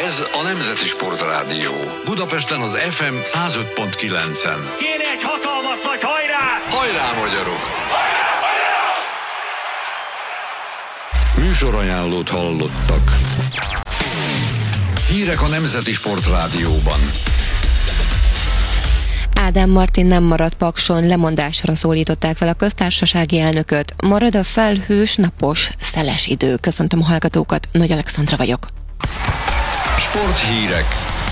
Ez a Nemzeti Sportrádió. Budapesten az FM 105.9-en. Kéne egy hatalmas nagy hajrá! Hajrá, magyarok! Hajrá, hajrá! Műsorajánlót hallottak. Hírek a Nemzeti Sportrádióban. Ádám Martin nem maradt Pakson, lemondásra szólították fel a köztársasági elnököt. Marad a felhős, napos, szeles idő. Köszöntöm a hallgatókat, Nagy Alexandra vagyok. Sporthírek.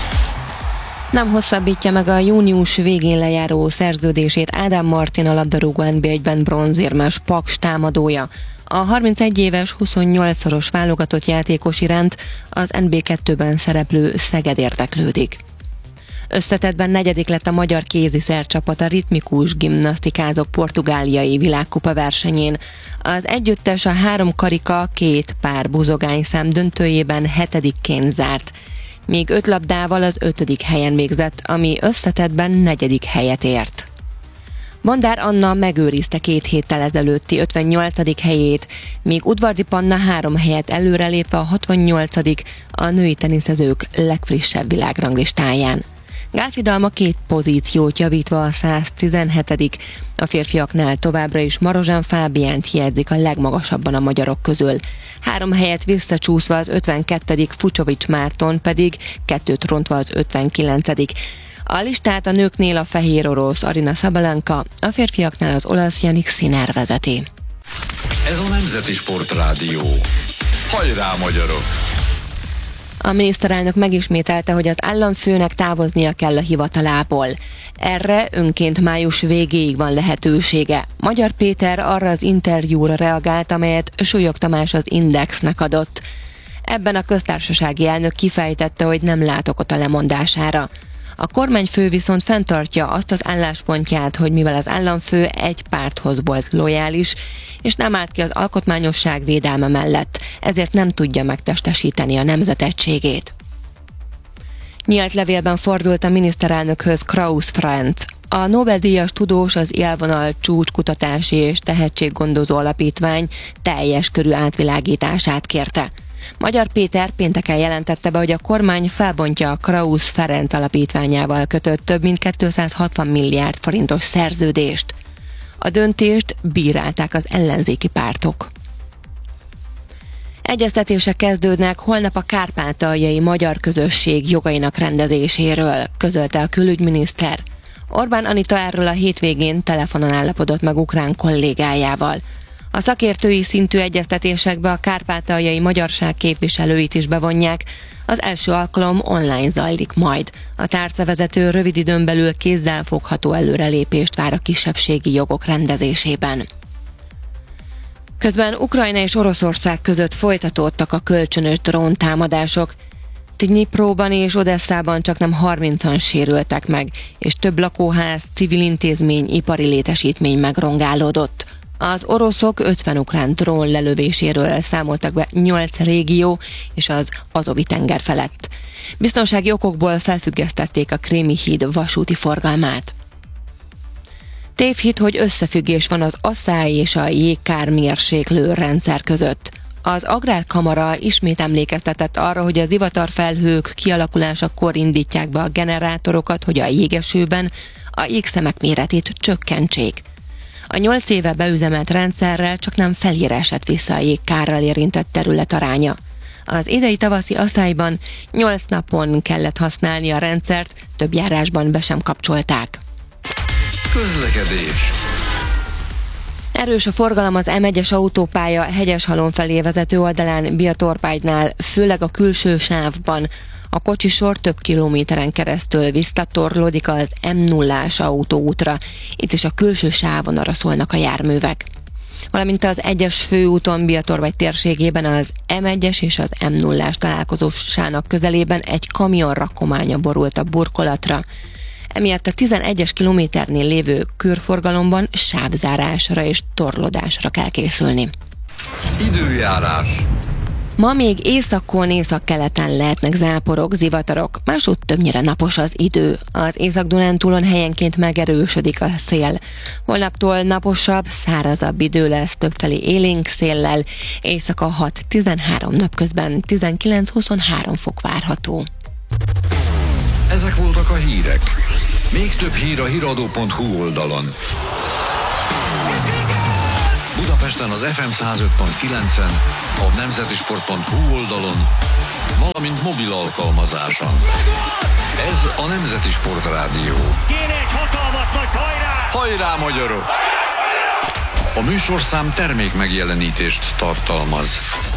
Nem hosszabbítja meg a június végén lejáró szerződését Ádám Martin, a labdarúgó NB1-ben bronzérmes Paks támadója. A 31 éves, 28-szoros válogatott játékos iránt az NB2-ben szereplő Szeged érdeklődik. Összetettben 4. lett a magyar kéziszer-csapat a ritmikus gimnasztikázók portugáliai világkupa versenyén. Az együttes a 3 karika, 2 pár buzogányszám döntőjében 7-ként zárt, míg 5 labdával az 5. helyen végzett, ami összetettben 4. helyet ért. Bondár Anna megőrizte 2 héttel ezelőtti 58. helyét, míg Udvardi Panna 3 helyet előrelépve a 68. a női teniszezők legfrissebb világranglistáján. Gálfidalma 2 pozíciót javítva a 117. A férfiaknál továbbra is Marozsán Fábiánt hiányzik a legmagasabban a magyarok közül. 3 helyet visszacsúszva az 52. Fucsovics Márton pedig 2 rontva az 59. A listát a nőknél a fehér orosz Arina Sabalenka, a férfiaknál az olasz Jannik Sinner vezeti. Ez a Nemzeti Sportrádió. Hajrá, magyarok! A miniszterelnök megismételte, hogy az államfőnek távoznia kell a hivatalából. Erre önként május végéig van lehetősége. Magyar Péter arra az interjúra reagált, amelyet Súlyog Tamás az Indexnek adott. Ebben a köztársasági elnök kifejtette, hogy nem lát okot a lemondására. A kormányfő viszont fenntartja azt az álláspontját, hogy mivel az államfő egy párthoz volt lojális, és nem állt ki az alkotmányosság védelme mellett, ezért nem tudja megtestesíteni a nemzetegységét. Nyílt levélben fordult a miniszterelnökhöz Krausz Ferenc. A Nobel-díjas tudós az Élvonal Csúcskutatási és Tehetséggondozó Alapítvány teljes körű átvilágítását kérte. Magyar Péter pénteken jelentette be, hogy a kormány felbontja a Krausz Ferenc alapítványával kötött több mint 260 milliárd forintos szerződést. A döntést bírálták az ellenzéki pártok. Egyeztetések kezdődnek holnap a kárpátaljai magyar közösség jogainak rendezéséről, közölte a külügyminiszter. Orbán Anita erről a hétvégén telefonon állapodott meg ukrán kollégájával. A szakértői szintű egyeztetésekbe a kárpátaljai magyarság képviselőit is bevonják. Az első alkalom online zajlik majd. A tárcavezető rövid időn belül kézzelfogható előrelépést vár a kisebbségi jogok rendezésében. Közben Ukrajna és Oroszország között folytatódtak a kölcsönös dróntámadások. Dnipróban és Odesszában csaknem 30-an sérültek meg, és több lakóház, civil intézmény, ipari létesítmény megrongálódott. Az oroszok 50 ukrán drón lelövéséről számoltak be 8 régió és az Azovi-tenger felett. Biztonsági okokból felfüggesztették a Krémi híd vasúti forgalmát. Tévhit, hogy összefüggés van az asszály és a jégkármérséklő rendszer között. Az Agrárkamara ismét emlékeztetett arra, hogy az ivatarfelhők kialakulásakor indítják be a generátorokat, hogy a jégesőben a jégszemek méretét csökkentsék. A 8 éve beüzemelt rendszerrel csaknem felére esett vissza a jégkárral érintett terület aránya. Az idei tavaszi asszályban 8 napon kellett használni a rendszert, több járásban be sem kapcsolták. Közlekedés. Erős a forgalom az M1-es autópálya Hegyeshalom felé vezető oldalán Biatorpágynál, főleg a külső sávban. A kocsisor több kilométeren keresztül visszatorlódik az M0-ás autóútra. Itt is a külső sávon arra szólnak a járművek. Valamint az 1-es főúton Biatorpágy térségében az M1-es és az M0-ás találkozósának közelében egy kamion rakománya borult a burkolatra. Emiatt a 11-es kilométernél lévő körforgalomban sávzárásra és torlódásra kell készülni. Időjárás. Ma még északon, északkeleten lehetnek záporok, zivatarok, másút többnyire napos az idő. Az Észak-Dunántúlon helyenként megerősödik a szél. Holnaptól naposabb, szárazabb idő lesz, többfelé élénk széllel, éjszaka 6-13, napközben 19-23 fok várható. Ezek voltak a hírek. Még több hír a hiradó.hu oldalon. Budapesten az FM 105.9-en, a nemzetisport.hu oldalon, valamint mobil alkalmazáson. Ez a Nemzeti Sport Rádió. Kéne egy hatalmas nagy hajrá! Hajrá, magyarok! A műsorszám termék megjelenítést tartalmaz.